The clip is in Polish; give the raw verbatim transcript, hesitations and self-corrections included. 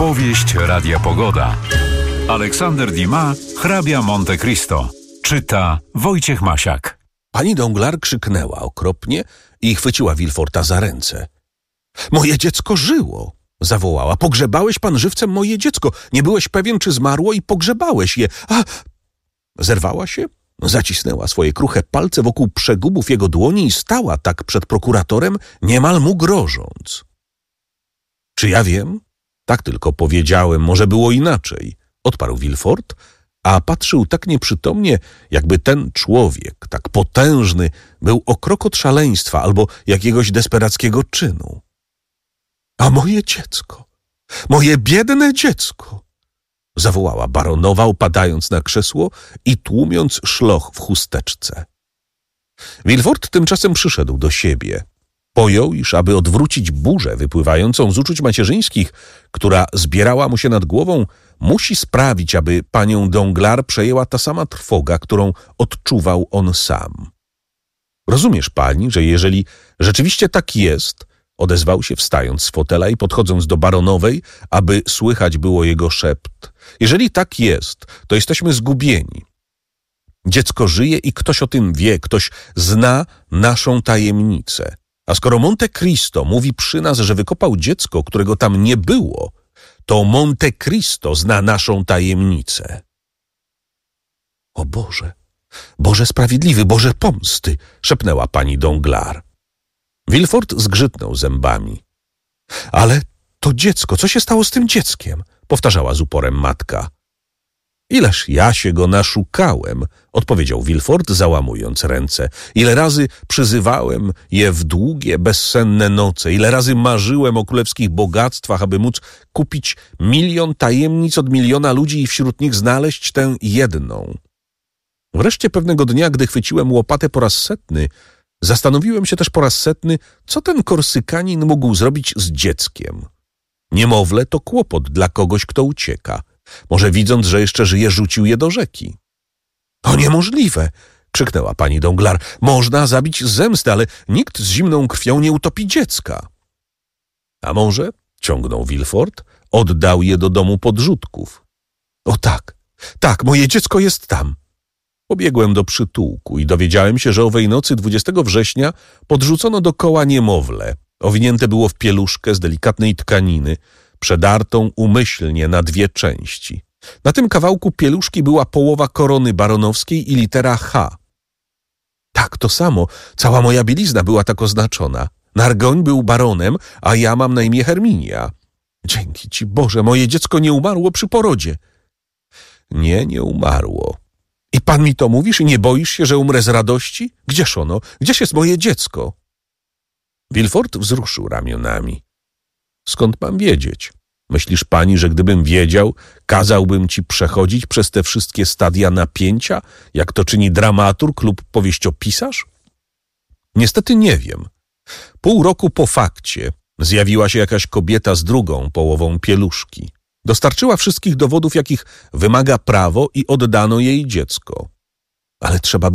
Powieść Radia Pogoda. Aleksander Dumas, hrabia Monte Cristo. Czyta Wojciech Masiak. Pani Danglars krzyknęła okropnie i chwyciła Villeforta za ręce. Moje dziecko żyło! Zawołała. Pogrzebałeś pan żywcem moje dziecko. Nie byłeś pewien, czy zmarło i pogrzebałeś je. A... Zerwała się, zacisnęła swoje kruche palce wokół przegubów jego dłoni i stała tak przed prokuratorem, niemal mu grożąc. Czy ja wiem? Tak tylko powiedziałem, może było inaczej, odparł Villefort, a patrzył tak nieprzytomnie, jakby ten człowiek, tak potężny, był o krok od szaleństwa albo jakiegoś desperackiego czynu. A moje dziecko, moje biedne dziecko! Zawołała baronowa, upadając na krzesło i tłumiąc szloch w chusteczce. Villefort tymczasem przyszedł do siebie. Pojął, iż aby odwrócić burzę wypływającą z uczuć macierzyńskich, która zbierała mu się nad głową, musi sprawić, aby panią Danglars przejęła ta sama trwoga, którą odczuwał on sam. Rozumiesz pani, że jeżeli rzeczywiście tak jest, odezwał się wstając z fotela i podchodząc do baronowej, aby słychać było jego szept. Jeżeli tak jest, to jesteśmy zgubieni. Dziecko żyje i ktoś o tym wie, ktoś zna naszą tajemnicę. A skoro Monte Cristo mówi przy nas, że wykopał dziecko, którego tam nie było, to Monte Cristo zna naszą tajemnicę. O Boże, Boże sprawiedliwy, Boże pomsty, szepnęła pani Danglars. Villefort zgrzytnął zębami. Ale to dziecko, co się stało z tym dzieckiem? Powtarzała z uporem matka. Ileż ja się go naszukałem, odpowiedział Villefort, załamując ręce. Ile razy przyzywałem je w długie, bezsenne noce, ile razy marzyłem o królewskich bogactwach, aby móc kupić milion tajemnic od miliona ludzi i wśród nich znaleźć tę jedną. Wreszcie pewnego dnia, gdy chwyciłem łopatę po raz setny, zastanowiłem się też po raz setny, co ten Korsykanin mógł zrobić z dzieckiem. Niemowlę to kłopot dla kogoś, kto ucieka. Może widząc, że jeszcze żyje, rzucił je do rzeki. To niemożliwe, krzyknęła pani Danglars. Można zabić z zemsty, ale nikt z zimną krwią nie utopi dziecka. A może, ciągnął Villefort, oddał je do domu podrzutków. O tak, tak, moje dziecko jest tam. Pobiegłem do przytułku i dowiedziałem się, że owej nocy dwudziestego września podrzucono do koła niemowlę. Owinięte było w pieluszkę z delikatnej tkaniny, przedartą umyślnie na dwie części. Na tym kawałku pieluszki była połowa korony baronowskiej i litera H. Tak, to samo. Cała moja bielizna była tak oznaczona. Nargoń był baronem, a ja mam na imię Herminia. Dzięki ci Boże, moje dziecko nie umarło przy porodzie. Nie, nie umarło. I pan mi to mówisz i nie boisz się, że umrę z radości? Gdzież ono? Gdzież jest moje dziecko? Villefort wzruszył ramionami. Skąd mam wiedzieć? Myślisz pani, że gdybym wiedział, kazałbym ci przechodzić przez te wszystkie stadia napięcia, jak to czyni dramaturg lub powieściopisarz? Niestety nie wiem. Pół roku po fakcie zjawiła się jakaś kobieta z drugą połową pieluszki. Dostarczyła wszystkich dowodów, jakich wymaga prawo i oddano jej dziecko. Ale trzeba